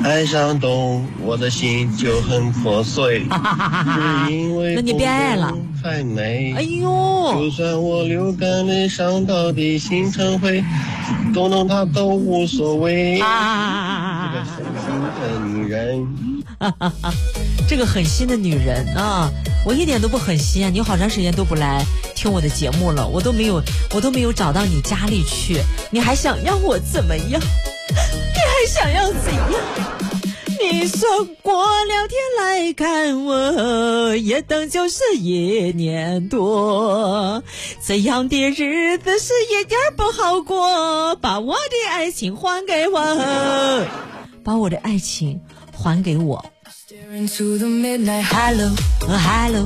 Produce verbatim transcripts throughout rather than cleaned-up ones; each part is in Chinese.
爱上动物，我的心就很破碎。只因为那你别爱了， 太美。 哎呦， 就算我流干泪，伤到底心成灰，逗弄她都无所谓。 啊， 这个狠心的女人。 这个狠心的女人啊，我一点都不狠心啊！你好长时间都不来听我的节目了，我都没有，我都没有找到你家里去，你还想让我怎么样？你还想要怎样？你说过两天来看我，也等就是一年多，这样的日子是一点不好过，把我的爱情还给我，把我的爱情还给我。Hello, hello,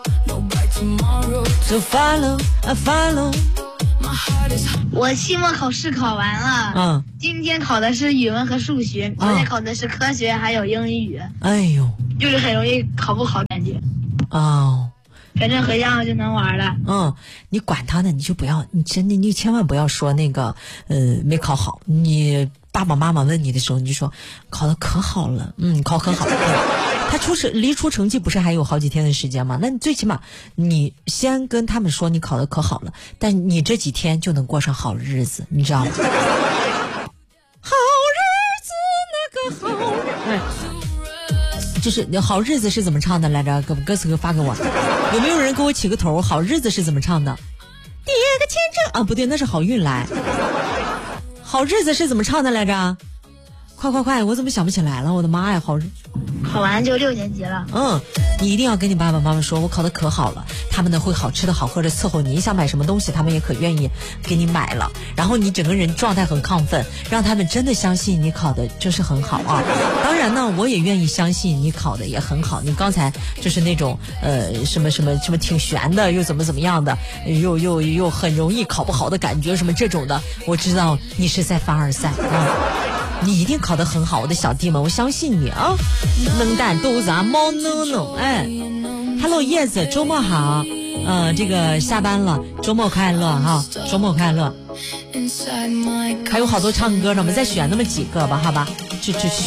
so follow, follow。 我期末考试考完了， 嗯， 今天考的是语文和数学，昨天考的是科学还有英语。 哎呦， 就是很容易考不好感觉。 哦， 反正回家我就能玩了。 嗯，你管他呢，你就不要，你真的，你千万不要说那个，呃，没考好。你爸爸妈妈问你的时候，你就说考得可好了，嗯，考可好了。他出成离出成绩不是还有好几天的时间吗？那你最起码你先跟他们说你考得可好了，但你这几天就能过上好日子，你知道吗？好日子那个好，哎，就是好日子是怎么唱的来着？歌歌词发给我，有没有人给我起个头？好日子是怎么唱的？第一个签证啊，不对，那是好运来。好日子是怎么唱的来着？快快快！我怎么想不起来了？我的妈呀！好， 考完就六年级了。 嗯，你一定要跟你爸爸妈妈说，我考得可好了，他们呢会好吃的好喝的伺候你，你想买什么东西，他们也可愿意给你买了。然后你整个人状态很亢奋，让他们真的相信你考的就是很好啊。当然呢，我也愿意相信你考的也很好。你刚才就是那种呃什么什么什么挺悬的，又怎么怎么样的，又又又很容易考不好的感觉，什么这种的，我知道你是在凡尔赛啊。你一定考得很好，我的小弟们，我相信你啊！能蛋豆子啊，猫能能，哎 ，Hello 叶子，周末好，嗯、呃，这个下班了，周末快乐哈，周末快乐。还有好多唱歌的，我们再选那么几个吧，好吧，就就